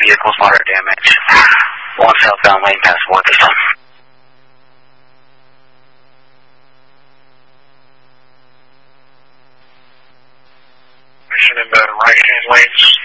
vehicles, moderate damage. One southbound lane passable at this time. Mission in the right-hand lanes.